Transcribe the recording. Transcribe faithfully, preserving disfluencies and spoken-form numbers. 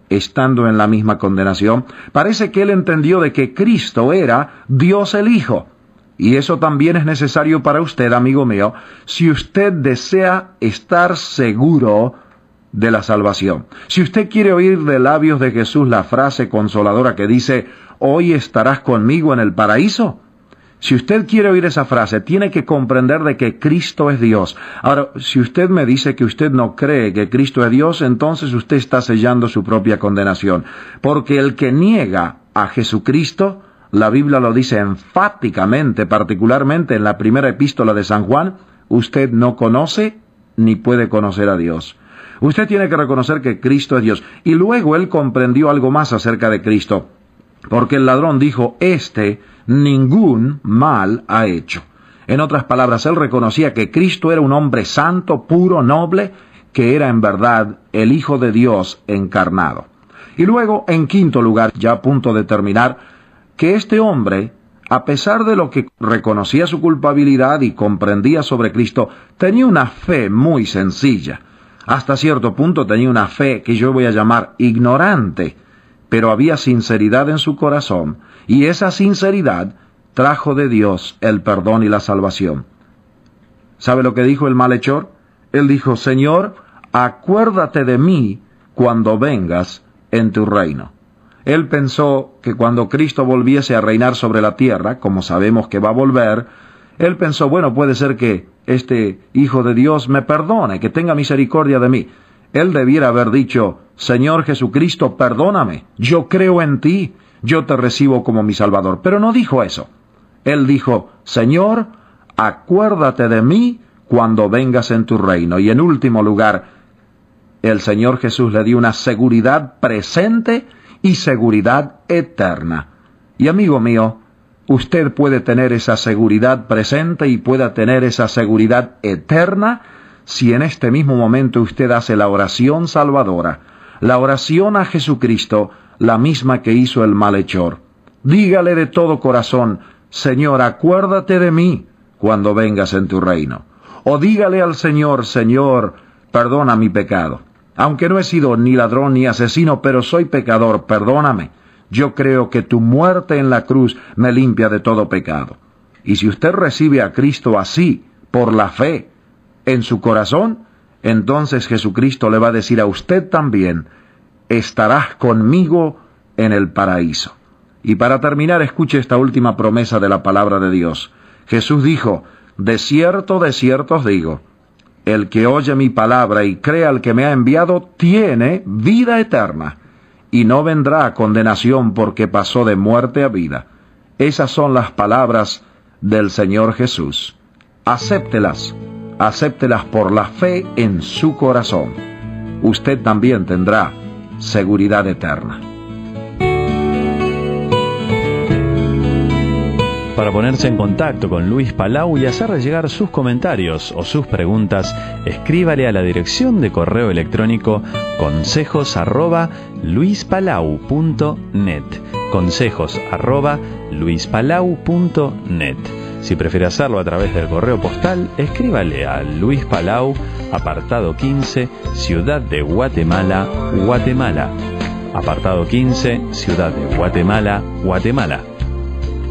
estando en la misma condenación? Parece que él entendió de que Cristo era Dios el Hijo. Y eso también es necesario para usted, amigo mío, si usted desea estar seguro de la salvación. Si usted quiere oír de labios de Jesús la frase consoladora que dice, hoy estarás conmigo en el paraíso. Si usted quiere oír esa frase, tiene que comprender de que Cristo es Dios. Ahora, si usted me dice que usted no cree que Cristo es Dios, entonces usted está sellando su propia condenación. Porque el que niega a Jesucristo, la Biblia lo dice enfáticamente, particularmente en la primera epístola de San Juan, usted no conoce ni puede conocer a Dios. Usted tiene que reconocer que Cristo es Dios. Y luego él comprendió algo más acerca de Cristo. Porque el ladrón dijo, este ningún mal ha hecho. En otras palabras, él reconocía que Cristo era un hombre santo, puro, noble, que era en verdad el Hijo de Dios encarnado. Y luego, en quinto lugar, ya a punto de terminar, que este hombre, a pesar de lo que reconocía su culpabilidad y comprendía sobre Cristo, tenía una fe muy sencilla. Hasta cierto punto tenía una fe que yo voy a llamar ignorante, pero había sinceridad en su corazón, y esa sinceridad trajo de Dios el perdón y la salvación. ¿Sabe lo que dijo el malhechor? Él dijo, Señor, acuérdate de mí cuando vengas en tu reino. Él pensó que cuando Cristo volviese a reinar sobre la tierra, como sabemos que va a volver, él pensó, bueno, puede ser que este Hijo de Dios me perdone, que tenga misericordia de mí. Él debiera haber dicho, Señor Jesucristo, perdóname, yo creo en ti, yo te recibo como mi Salvador. Pero no dijo eso. Él dijo, Señor, acuérdate de mí cuando vengas en tu reino. Y en último lugar, el Señor Jesús le dio una seguridad presente y seguridad eterna. Y amigo mío, usted puede tener esa seguridad presente y pueda tener esa seguridad eterna si en este mismo momento usted hace la oración salvadora, la oración a Jesucristo, la misma que hizo el malhechor. Dígale de todo corazón, Señor, acuérdate de mí cuando vengas en tu reino. O dígale al Señor, Señor, perdona mi pecado. Aunque no he sido ni ladrón ni asesino, pero soy pecador, perdóname. Yo creo que tu muerte en la cruz me limpia de todo pecado. Y si usted recibe a Cristo así, por la fe, en su corazón, entonces Jesucristo le va a decir a usted también, estarás conmigo en el paraíso. Y para terminar, escuche esta última promesa de la palabra de Dios. Jesús dijo, de cierto, de cierto os digo, el que oye mi palabra y cree al que me ha enviado, tiene vida eterna, y no vendrá a condenación porque pasó de muerte a vida. Esas son las palabras del Señor Jesús. Acéptelas. Acéptelas por la fe en su corazón. Usted también tendrá seguridad eterna. Para ponerse en contacto con Luis Palau y hacerle llegar sus comentarios o sus preguntas, escríbale a la dirección de correo electrónico consejos arroba luispalau punto net. Consejos arroba luispalau punto net. Si prefiere hacerlo a través del correo postal, escríbale a Luis Palau, apartado quince, Ciudad de Guatemala, Guatemala. Apartado quince, Ciudad de Guatemala, Guatemala.